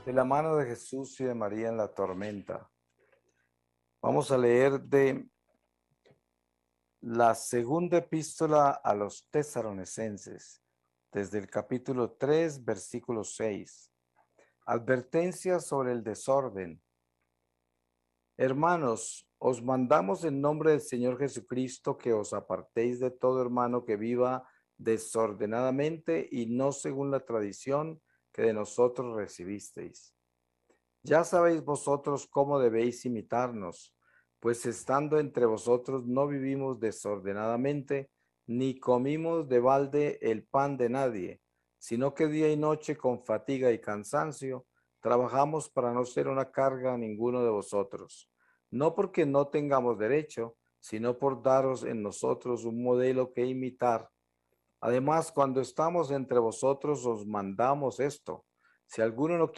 De la mano de Jesús y de María en la tormenta. Vamos a leer de la segunda epístola a los Tesalonicenses, desde el capítulo 3, versículo 6. Advertencia sobre el desorden. Hermanos, os mandamos en nombre del Señor Jesucristo que os apartéis de todo hermano que viva desordenadamente y no según la tradición que de nosotros recibisteis. Ya sabéis vosotros cómo debéis imitarnos, pues estando entre vosotros no vivimos desordenadamente, ni comimos de balde el pan de nadie, sino que día y noche con fatiga y cansancio trabajamos para no ser una carga a ninguno de vosotros, no porque no tengamos derecho, sino por daros en nosotros un modelo que imitar. Además, cuando estamos entre vosotros os mandamos esto: si alguno no